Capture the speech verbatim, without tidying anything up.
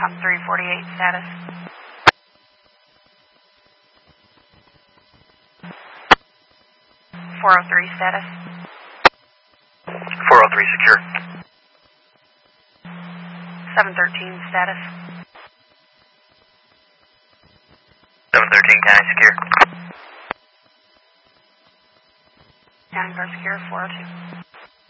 Top three forty-eight status. four oh three status. four oh three secure. seven thirteen status. seven thirteen county secure. County guard secure, four oh two.